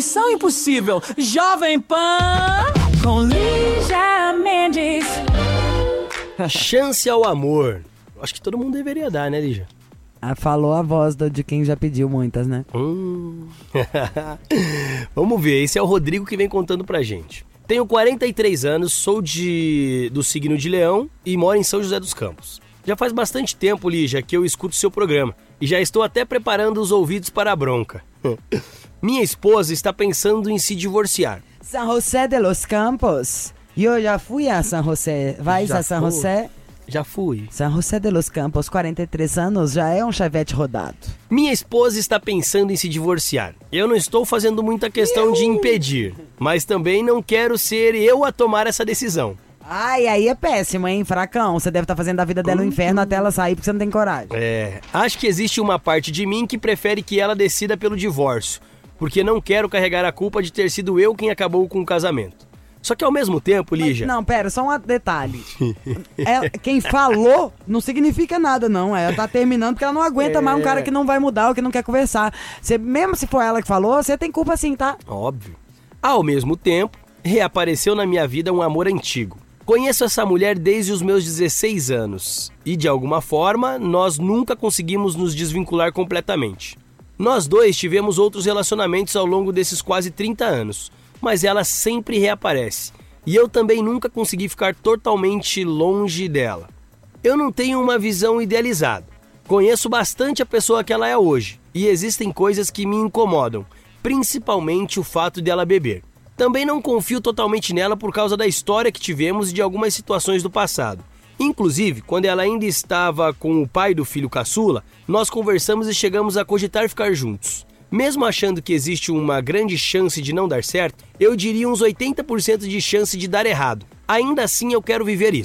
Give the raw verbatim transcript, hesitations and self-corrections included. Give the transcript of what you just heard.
Missão Impossível, Jovem Pan, com Lígia Mendes. Chance ao amor. Acho que todo mundo deveria dar, né, Lígia? Ah, falou a voz do, de quem já pediu muitas, né? Hum. Vamos ver, esse é o Rodrigo que vem contando pra gente. Tenho quarenta e três anos, sou de do signo de Leão e moro em São José dos Campos. Já faz bastante tempo, Lígia, que eu escuto seu programa e já estou até preparando os ouvidos para a bronca. Minha esposa está pensando em se divorciar. São José de los Campos. Eu já fui a São José. Vai Já a São foi? José? Já fui. São José de los Campos, quarenta e três anos, já é um chevette rodado. Minha esposa está pensando em se divorciar. Eu não estou fazendo muita questão de impedir, mas também não quero ser eu a tomar essa decisão. Ai, aí é péssimo, hein, fracão? Você deve estar fazendo a vida dela no inferno até ela sair porque você não tem coragem. É, acho que existe uma parte de mim que prefere que ela decida pelo divórcio, porque não quero carregar a culpa de ter sido eu quem acabou com o casamento. Só que ao mesmo tempo, Lígia... Não, pera, só um detalhe. Ela, quem falou não significa nada, não. Ela tá terminando porque ela não aguenta É. mais um cara que não vai mudar ou que não quer conversar. Você, mesmo se for ela que falou, você tem culpa sim, tá? Óbvio. Ao mesmo tempo, reapareceu na minha vida um amor antigo. Conheço essa mulher desde os meus dezesseis anos e, de alguma forma, nós nunca conseguimos nos desvincular completamente. Nós dois tivemos outros relacionamentos ao longo desses quase trinta anos, mas ela sempre reaparece. E eu também nunca consegui ficar totalmente longe dela. Eu não tenho uma visão idealizada. Conheço bastante a pessoa que ela é hoje e existem coisas que me incomodam, principalmente o fato dela beber. Também não confio totalmente nela por causa da história que tivemos e de algumas situações do passado. Inclusive, quando ela ainda estava com o pai do filho caçula, nós conversamos e chegamos a cogitar ficar juntos. Mesmo achando que existe uma grande chance de não dar certo, eu diria uns oitenta por cento de chance de dar errado. Ainda assim, eu quero viver isso.